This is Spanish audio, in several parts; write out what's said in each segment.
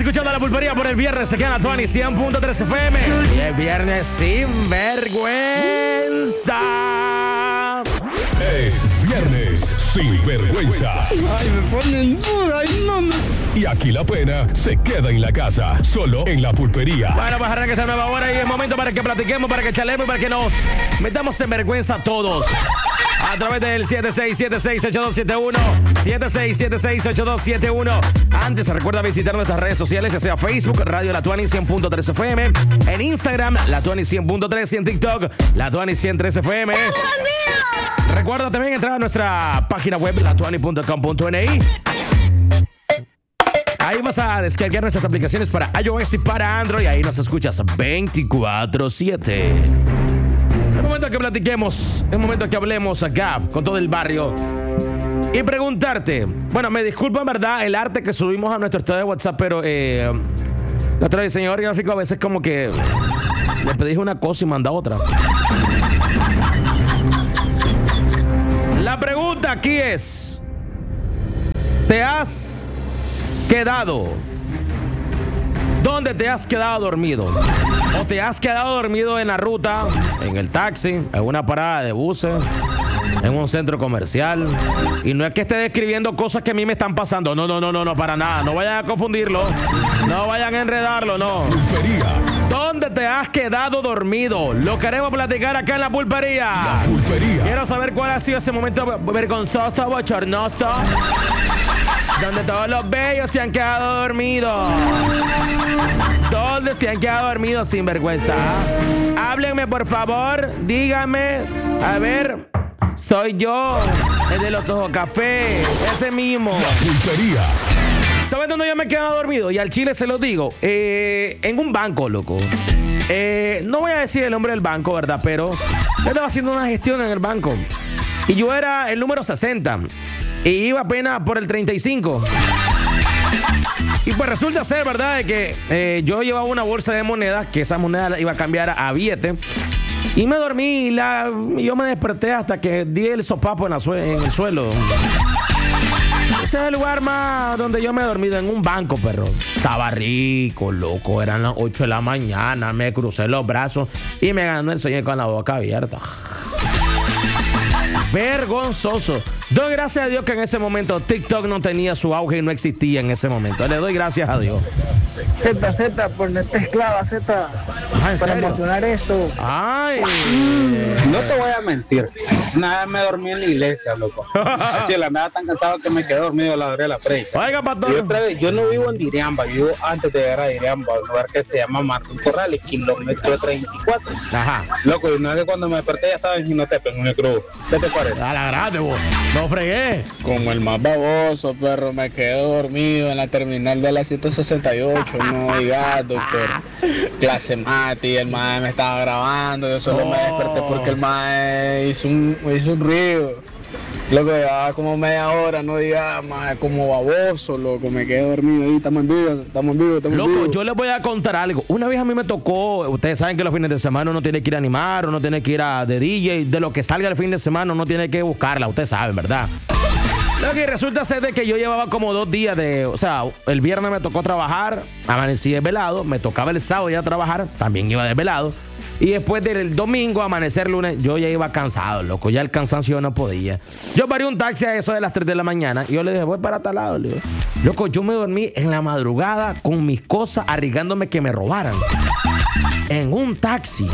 escuchando La Pulpería por el viernes aquí en la 100.3 FM. Y el viernes sin vergüenza. Es viernes sin vergüenza. Ay, me pone en duda. Ay, no. Y aquí la pena se queda en la casa, solo en La Pulpería. Bueno, pues arranca esta nueva hora y es momento para que platiquemos, para que charlemos, para que nos metamos en vergüenza todos. A través del 76768271, 76768271. Antes, recuerda visitar nuestras redes sociales, ya sea Facebook, Radio La Tuani 100.3 FM, en Instagram, La Tuani 100.3 y en TikTok, La Tuani 103 FM. Recuerda también entrar a nuestra página web, latuani.com.ni. Ahí vas a descargar nuestras aplicaciones para iOS y para Android. Ahí nos escuchas 24/7. Es momento que platiquemos, es momento que hablemos acá con todo el barrio y preguntarte. Bueno, me disculpo en verdad el arte que subimos a nuestro estado de WhatsApp, pero nuestro diseñador gráfico a veces como que le pedís una cosa y manda otra. La pregunta aquí es: ¿te has quedado? ¿Dónde te has quedado dormido? ¿O te has quedado dormido en la ruta, en el taxi, en una parada de buses, en un centro comercial? Y no es que esté describiendo cosas que a mí me están pasando. No, para nada. No vayan a confundirlo. No vayan a enredarlo, no. Pulpería. ¿Dónde te has quedado dormido? Lo queremos platicar acá en La Pulpería. La Pulpería. Quiero saber cuál ha sido ese momento vergonzoso, bochornoso, donde todos los bellos se han quedado dormidos. ¿Dónde se han quedado dormidos sin vergüenza? Háblenme, por favor. Díganme. A ver, soy yo, el de los ojos café, ese mismo. La Pulpería. ¿Sabes dónde yo me he quedado dormido? Y al chile se los digo. En un banco, loco. No voy a decir el nombre del banco, ¿verdad? Pero yo estaba haciendo una gestión en el banco. Y yo era el número 60. Y iba apenas por el 35. Y pues resulta ser, ¿verdad?, de que yo llevaba una bolsa de monedas, que esa moneda la iba a cambiar a billete. Y me dormí y yo me desperté hasta que di el sopapo en el suelo. Ese es el lugar más donde yo me he dormido, en un banco, perro. Estaba rico, loco. Eran las 8 de la mañana. Me crucé los brazos y me ganó el sueño con la boca abierta. Vergonzoso. Doy gracias a Dios que en ese momento TikTok no tenía su auge y no existía en ese momento. Le doy gracias a Dios. Z, ponete esclava, Z. ¿En Para serio? emocionar esto. Ay. No te voy a mentir. Nada, me dormí en la iglesia, loco. Chela, me estaba tan cansado que me quedé dormido a la hora de la predica. Oiga, Y pastor. otra vez, yo no vivo en Diriamba, yo vivo antes de llegar a Diriamba, un lugar que se llama Martín Corrales, kilómetro 34. Ajá. Loco, y no es que cuando me desperté ya estaba en Ginotepe, en un cruz. ¿Qué te parece? A la grande, vos. No fregué. Como el más baboso, perro, me quedé dormido en la terminal de la 168, no digas, doctor. Clase mate, y el mae me estaba grabando, yo solo me desperté porque el mae hizo un ruido. Loco, llevaba como media hora, no digas, mae, como baboso, loco, me quedé dormido ahí, estamos en vivo. Loco, yo les voy a contar algo. Una vez a mí me tocó, ustedes saben que los fines de semana uno tiene que ir a animar, uno tiene que ir a de DJ, de lo que salga el fin de semana uno tiene que buscarla, ustedes saben, ¿verdad? Lo que resulta ser de que yo llevaba como 2 días o sea, el viernes me tocó trabajar, amanecí desvelado, me tocaba el sábado ya trabajar, también iba desvelado. Y después del domingo, amanecer lunes, yo ya iba cansado, loco. Ya el cansancio no podía. Yo paré un taxi a eso de las 3 de la mañana. Y yo le dije, voy para tal lado. Le digo, loco, yo me dormí en la madrugada con mis cosas, arriesgándome que me robaran. En un taxi.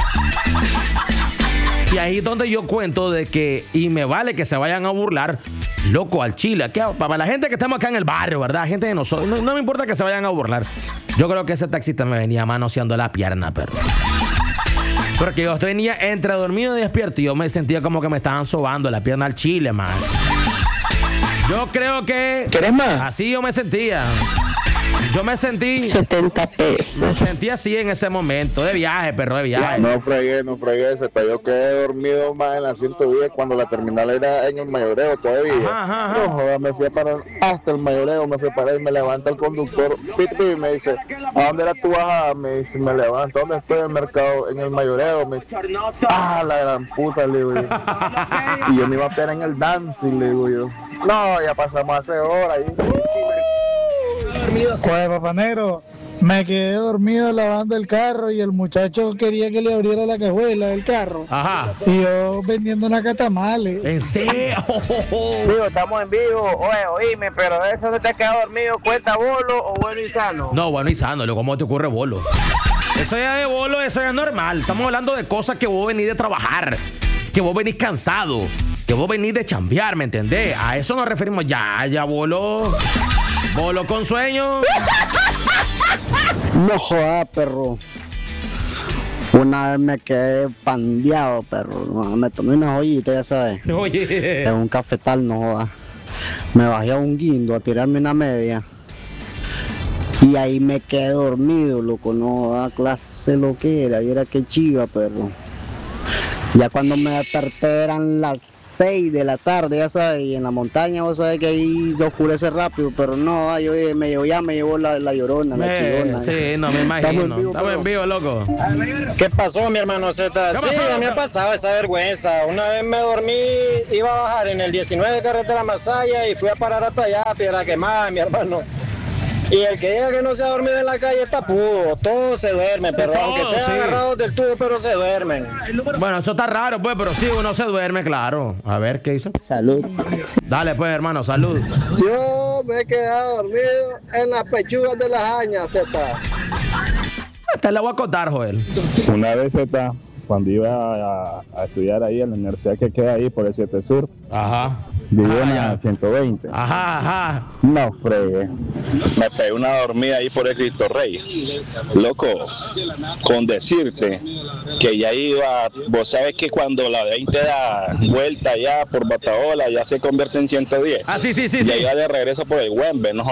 Y ahí es donde yo cuento de que, y me vale que se vayan a burlar, loco, al chile. Para la gente que estamos acá en el barrio, ¿verdad? Gente de nosotros, no me importa que se vayan a burlar. Yo creo que ese taxista me venía manoseando la pierna, perro. Porque yo venía entre dormido y despierto y yo me sentía como que me estaban sobando la pierna al chile, man. Yo creo que... ¿Quieres más? Así yo me sentía. Yo me sentí... 70 pesos. Me sentí así en ese momento. De viaje, perro, de viaje. No fregué, yo quedé dormido más en la 110 cuando la terminal era en el Mayoreo todavía. Ajá. No joda, me fui a parar hasta el Mayoreo, me fui a parar y me levanta el conductor, y me dice, ¿a dónde era tu bajada? Me dice, me levanta, ¿dónde estoy en el mercado? En el Mayoreo, me dice, la gran puta, le digo yo. Y yo me iba a esperar en el dancing, le digo yo. No, ya pasamos hace horas ahí. dormido. Oye, papá negro, me quedé dormido lavando el carro y el muchacho quería que le abriera la cajuela del carro. Ajá. Y yo vendiendo una catamale. ¿En serio? Digo, estamos en vivo. Oye, oíme, pero eso no te ha quedado dormido, ¿cuenta bolo o bueno y sano? No, bueno y sano, loco, ¿cómo te ocurre bolo? Eso ya de bolo, eso ya es normal. Estamos hablando de cosas que vos venís de trabajar, que vos venís cansado, que vos venís de chambear, ¿me entendés? A eso nos referimos. Ya bolo con sueño. No jodas, perro. Una vez me quedé pandeado, perro. Me tomé una joyita, ya sabes. Oye. En un cafetal, no jodas. Me bajé a un guindo a tirarme una media. Y ahí me quedé dormido, loco. No jodas, clase lo que era. Y era que chiva, perro. Ya cuando me desperté eran las 6 de la tarde, ya sabes, y en la montaña vos sabés que ahí se oscurece rápido, pero no, yo me llevó la llorona, la chillona. Sí, no me imagino. Estamos en vivo, loco. ¿Qué pasó, mi hermano Z? Sí, a mí me ha pasado esa vergüenza. Una vez me dormí, iba a bajar en el 19 carretera Masaya y fui a parar hasta allá, Piedra Quemada, mi hermano. Y el que diga que no se ha dormido en la calle está pudo. Todos se duermen, pero aunque sean agarrados del tubo, pero se duermen. Bueno, eso está raro, pues, pero sí, uno se duerme, claro. A ver, ¿qué hizo? Salud. Dale, pues, hermano, salud. Yo me he quedado dormido en las pechugas de las añas, Z. Te la voy a contar, Joel. Una vez, cuando iba a estudiar ahí en la universidad que queda ahí por el 7 Sur, Ajá. viví en ya. la 120. Ajá. No fregué. Me pegué una dormida ahí por el Cristo Rey. Loco, con decirte que ya iba, vos sabes que cuando la 20 da vuelta ya por Bataola ya se convierte en 110. Ah, sí. Ya iba de regreso por el Güembe, ¿no?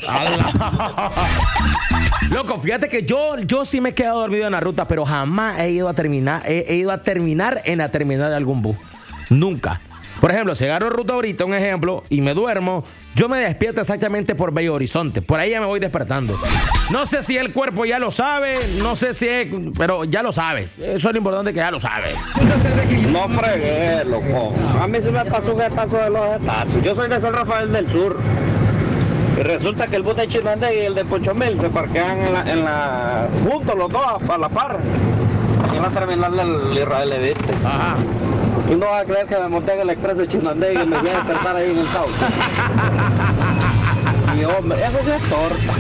Loco, fíjate que yo sí me he quedado dormido en la ruta, pero jamás he ido a terminar en la terminal de algún bus. Nunca. Por ejemplo, si agarro ruta ahorita, un ejemplo, y me duermo, yo me despierto exactamente por Bello Horizonte. Por ahí ya me voy despertando. No sé si el cuerpo ya lo sabe, no sé si es, pero ya lo sabe. Eso es lo importante, que ya lo sabe. No fregué, loco. A mí se me pasó un jetazo de los jetazos. Yo soy de San Rafael del Sur. Y resulta que el bus de Chinandé y el de Ponchomil se parquean juntos los dos, a la par. En la terminal del Israel Levite. Ajá. Y no vas a creer que me monté en el expreso de Chinandé y me voy a despertar ahí en el sauce. Y hombre, eso sí es torta.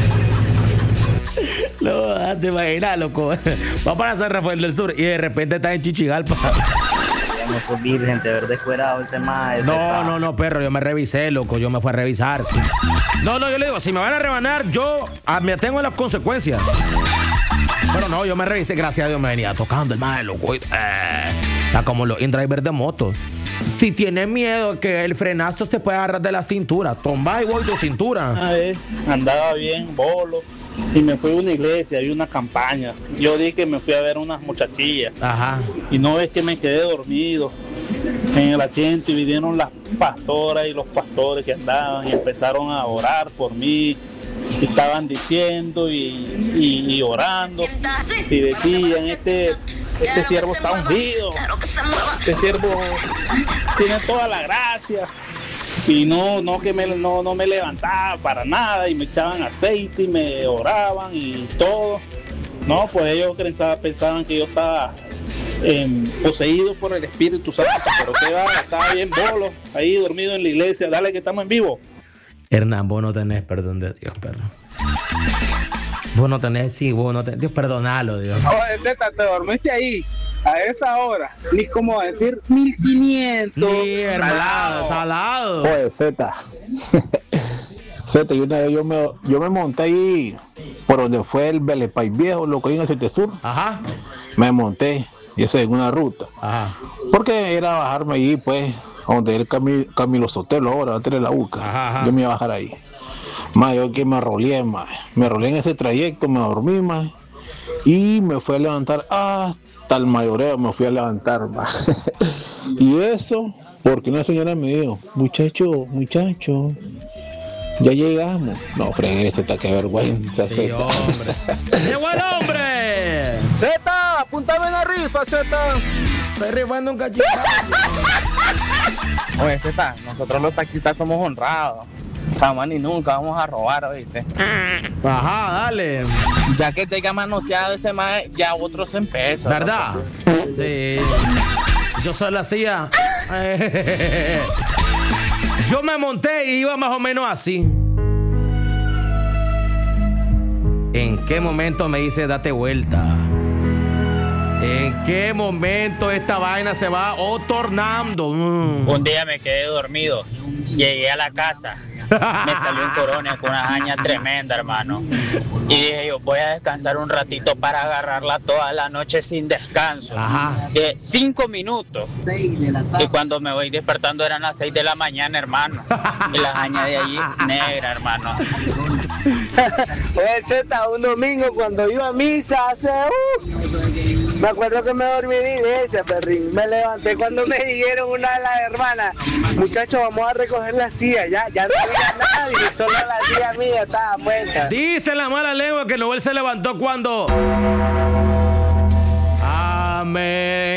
No, te imaginas, loco. Va para San Rafael del Sur y de repente está en Chichigalpa. No fue virgen, te ver descuerado ese más. No, perro, yo me revisé, loco. Yo me fui a revisar. Sí. No, yo le digo, si me van a rebanar, yo me atengo a las consecuencias. Pero no, yo me revisé, gracias a Dios me venía tocando el más, loco. Está como los in-drivers de moto. Si tienes miedo que el frenazo te pueda agarrar de la cintura, tomba igual tu cintura. Una vez andaba bien, bolo, y me fui a una iglesia, había una campaña. Yo dije que me fui a ver unas muchachillas. Ajá. Y no ves que me quedé dormido en el asiento y vinieron las pastoras y los pastores que andaban y empezaron a orar por mí. Y estaban diciendo y orando y decían, este siervo está ungido, este siervo tiene toda la gracia. Y no me levantaba para nada y me echaban aceite y me oraban y todo. No, pues ellos pensaban que yo estaba poseído por el Espíritu Santo, pero que va, estaba bien bolo, ahí dormido en la iglesia. Dale que estamos en vivo. Hernán, vos no tenés perdón de Dios, perro. Vos no tenés. Dios, perdonalo, Dios. Oye, Z, te dormiste ahí a esa hora. Ni como decir 1500. Ni hermano, salado. Oye, Z. Z, y una vez yo me monté ahí por donde fue el Belepay Viejo, loco, ahí en el 7 Sur. Ajá. Me monté, y eso es en una ruta. Ajá. Porque era bajarme allí, pues, a donde el Camilo Sotelo ahora, antes de la UCA. Ajá. Yo me iba a bajar ahí. Más yo que me roleé, más. Me roleé en ese trayecto, me dormí, más. Y me fui a levantar hasta el Mayoreo, me fui a levantar, más. Y eso, porque una señora me dijo, muchacho, ya llegamos. No, fregué, Z, qué vergüenza, Sí, Z. hombre. ¡Qué buen hombre! Z, apúntame en la rifa, Z. Estoy rifando un cachito. Oye, Z, nosotros los taxistas somos honrados. Jamás ni nunca vamos a robar, ¿oíste? Ajá, dale. Ya que tenga manoseado ese mae, ya otro se empieza. ¿Verdad? Sí. Yo solo hacía. Yo me monté y iba más o menos así. ¿En qué momento me dice date vuelta? ¿En qué momento esta vaina se va tornando? Un día me quedé dormido. Llegué a la casa. Me salió un corona con una haña tremenda, hermano. Y dije yo, voy a descansar un ratito para agarrarla toda la noche sin descanso. Ajá. 5 minutos. Y cuando me voy despertando eran las 6 de la mañana, hermano. Y la haña de allí negra, hermano. Oye, Z, un domingo cuando iba a misa me acuerdo que me dormí en la iglesia, perrín. Me levanté cuando me dijeron una de las hermanas, muchachos, vamos a recoger la silla, ya no había nadie, solo la silla mía estaba puesta. Dice la mala lengua que Noel se levantó cuando... Amén.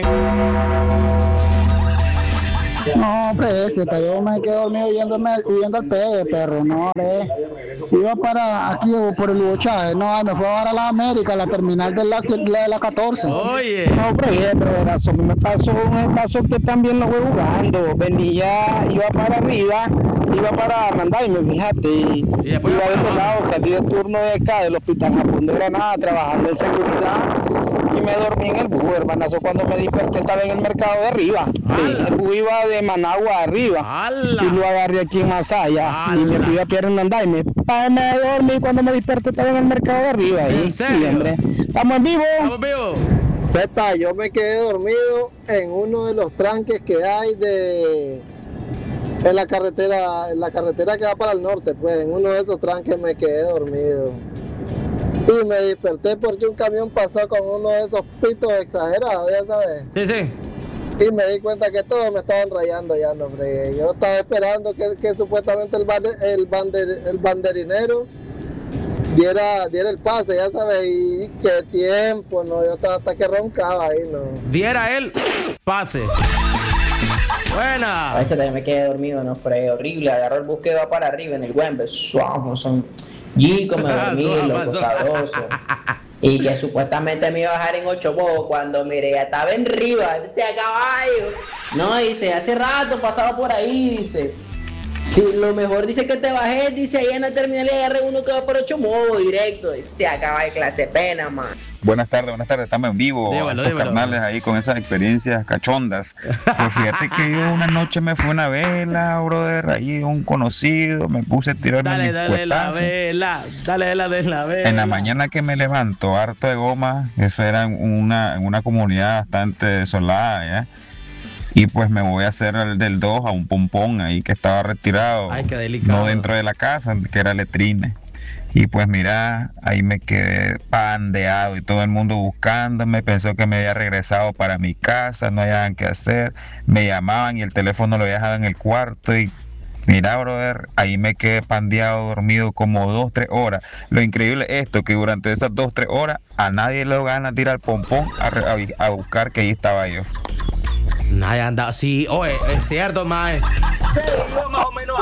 No, hombre, yo me quedé dormido yendo al pegue, perro, no, iba para aquí por el Hugo no, me fue a dar a la América, la terminal de la 14. Oye. No, pero a mí me pasó que también lo voy jugando, iba para arriba, iba para Mandaime, fíjate, y iba de otro lado, salí de turno de acá, del Hospital Japón de Granada, trabajando en seguridad, y me dormí en el bus, hermanazo, cuando me desperté estaba en el mercado de arriba, el bus iba de Managua arriba, y lo agarré aquí en Masaya, y me fui a pie en Mandaime, me dormí cuando me desperté estaba en el mercado de arriba. ¿En serio? Hombre. ¿Estamos en vivo? Estamos vivos. Z, yo me quedé dormido en uno de los tranques que hay en la carretera que va para el norte, pues en uno de esos tranques me quedé dormido. Y me desperté porque un camión pasó con uno de esos pitos exagerados, ya sabes. Sí, sí. Y me di cuenta que todos me estaban rayando ya, no, hombre. Yo estaba esperando que supuestamente el banderinero diera el pase, ya sabes, y qué tiempo, no, yo estaba hasta que roncaba ahí, no. Diera el pase. Buena. A veces también me quedé dormido, no, fue horrible, agarró el bus que va para arriba en el Güembe, son Gico, me dormí, loco, sabroso. Y que supuestamente me iba a bajar en 8 bobos cuando miré, ya estaba en arriba, este a caballo. No, dice, hace rato pasaba por ahí, dice. Si lo mejor dice que te bajé, dice ahí en la terminal y agarré uno que va por 8 bobos directo. Dice, acaba de clase pena, man. Buenas tardes, estamos en vivo. Estos carnales ahí con esas experiencias cachondas. Pues fíjate que yo una noche me fui a una vela, brother, ahí un conocido, me puse a tirarme mis cuetazos. Dale la vela. En la mañana que me levanto, harto de goma, esa era en una comunidad bastante desolada, ¿ya? Y pues me voy a hacer el del 2 a un pompón ahí que estaba retirado. Ay, qué delicado. No dentro de la casa, que era letrina. Y pues mira, ahí me quedé pandeado y todo el mundo buscándome, pensó que me había regresado para mi casa, no hallaban qué hacer, me llamaban y el teléfono lo había dejado en el cuarto y mira, brother, ahí me quedé pandeado, dormido como 2-3 horas. Lo increíble es esto, que durante esas 2-3 horas a nadie le gana tirar pompón a buscar que ahí estaba yo. Nadie andaba, sí, oye, es cierto, mae. Sí, yo más o menos.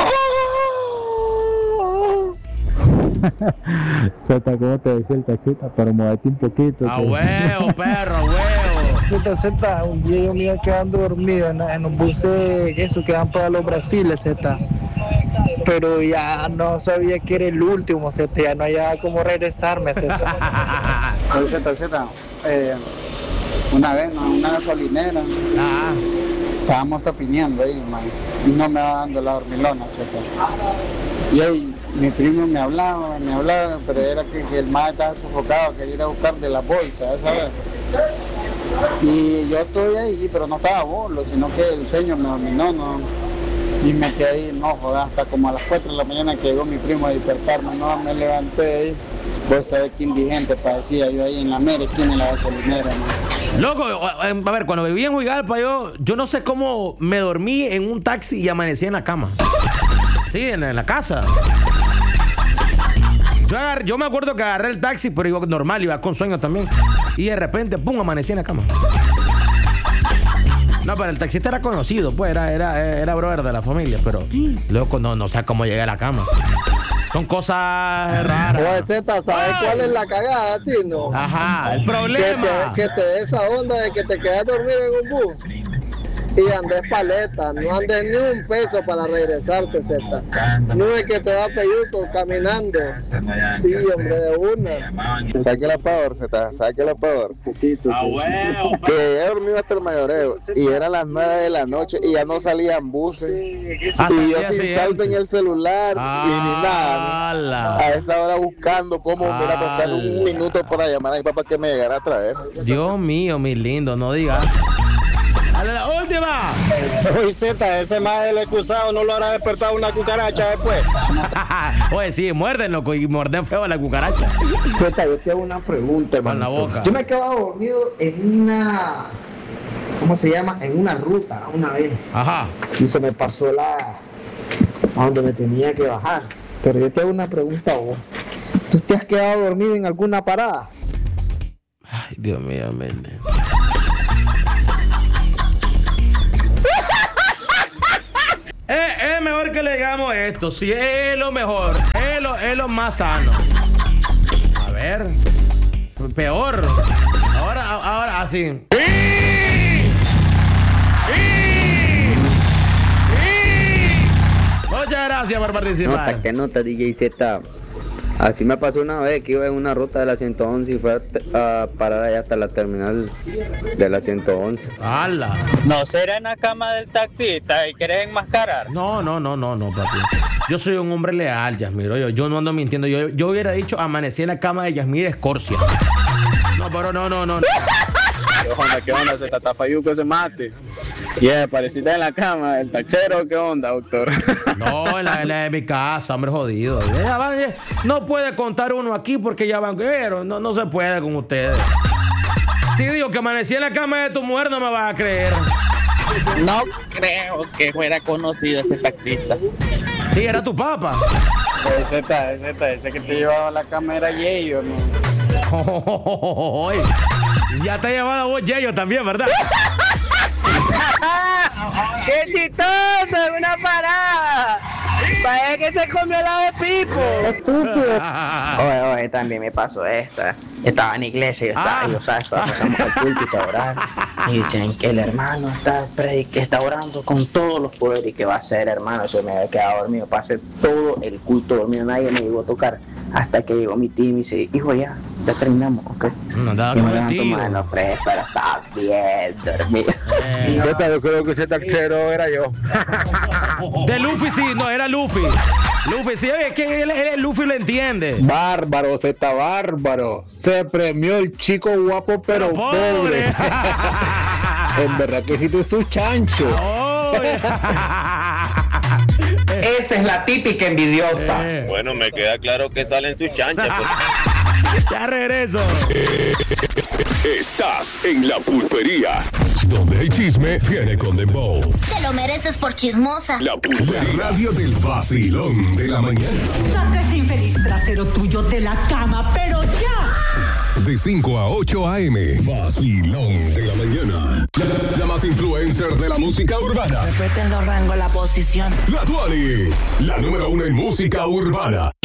Zeta, ¿cómo te decía el taxista? Para moverte un poquito. A huevo, perro, a huevo. Zeta, un día yo me iba quedando dormido en un bus eso que van para los Brasiles, Zeta. Pero ya no sabía que era el último, Zeta, ya no había cómo regresarme, Zeta. Zeta, una vez, una gasolinera, estábamos tapineando ahí, man, y no me va dando la dormilona, Zeta. Y ahí mi primo me hablaba, pero era que el mae estaba sofocado, quería ir a buscar de la bolsa, ¿sabes? Y yo estoy ahí, pero no estaba bolo, sino que el sueño me dominó, ¿no? Y me quedé ahí, no jodas, hasta como a las 4 de la mañana que llegó mi primo a despertarme, no, me levanté ahí. Vos sabés qué indigente parecía yo ahí en la mera esquina en la gasolinera, ¿no? Loco, a ver, cuando vivía en Huigalpa yo no sé cómo me dormí en un taxi y amanecí en la cama. Sí, en la casa. Yo me acuerdo que agarré el taxi, pero iba normal, iba con sueño también. Y de repente, pum, amanecí en la cama. No, pero el taxista era conocido, pues era brother de la familia, pero loco, no sé cómo llegué a la cama. Son cosas raras. Pues Z, ¿sabes cuál es la cagada, sí, no? Ajá, el problema. Que te dé esa onda de que te quedas dormido en un bus y andes paleta, no andes ni un peso para regresarte, Z. No es que te va peyuto caminando. Sí, hombre, de una. Saque la peor, Z, saque la peor. Que he dormido hasta el mayoreo y eran las 9 de la noche y ya no salían buses. Y yo sin saldo en el celular y ni nada. A esa hora buscando cómo me iba a contar un minuto para llamar a mi papá que me llegara a traer. Dios mío, mi lindo, no digas. ¡A la última! Uy, Z, ese más del excusado no lo habrá despertado una cucaracha después. Oye, sí, muerden, loco, y muerden feo a la cucaracha. Z, yo te hago una pregunta, hermano. Con la boca. Yo me he quedado dormido en una... ¿Cómo se llama? En una ruta, una vez. Ajá. Y se me pasó a donde me tenía que bajar. Pero yo te hago una pregunta a vos. ¿Tú te has quedado dormido en alguna parada? Ay, Dios mío, amén. Es mejor que le digamos esto. Si es lo mejor, es lo más sano. A ver. Peor. Ahora así. Muchas gracias por participar. Nota, DJ Z. Así me pasó una vez que iba en una ruta de la 111 y fue a parar allá hasta la terminal de la 111. ¡Hala! ¿No será en la cama del taxista y querés enmascarar? No, papi. Yo soy un hombre leal, Yasmir. Yo no ando mintiendo. Yo hubiera dicho amanecí en la cama de Yasmir Escorcia. No, pero no. ¿Qué onda? Se está fayuco ese mate. Pareciste en la cama, el taxero, ¿qué onda, doctor? No, en la de mi casa, hombre jodido. No puede contar uno aquí porque ya van, pero no se puede con ustedes. Si digo que amanecí en la cama de tu mujer, no me vas a creer. No creo que fuera conocido ese taxista. Sí, era tu papá. Ese que te llevaba a la cama era Yeyo, ¿no? Ya te ha llevado a vos Yeyo también, ¿verdad? ¡Qué chistoso! ¡Una parada! Parece que se comió la de Pipo. Estúpido. Oye, también me pasó esta. Yo estaba en la iglesia, pasamos al púlpito a orar. Y dicen que el hermano está orando con todos los poderes. ¿Y que va a hacer, hermano? Yo me había quedado dormido. Pasé todo el culto dormido. Nadie me llegó a tocar. Hasta que llegó mi tío y me dice, hijo, ya terminamos, ¿ok? No, nada, yo me levanto mano fresca, pero estaba bien dormido. Yo creo que ese taxero era yo. De Luffy, sí, no, era Luffy. Luffy, sí, es que él Luffy lo entiende. Bárbaro, Z, bárbaro. Se premió el chico guapo pero pobre. En verdad que hiciste su chancho. Esa es la típica envidiosa. Bueno, me queda claro que salen sus chanchas. Ya regreso. Estás en La Pulpería, donde el chisme viene con dembow. Te lo mereces por chismosa. La Pulpería, la radio del vacilón de la mañana. Saca ese infeliz trasero tuyo de la cama, pero ya. De 5 a 8 a.m. Vacilón de la mañana. La más influencer de la música urbana. Respeten los rangos, la posición. La Tuani, la número 1 en música urbana.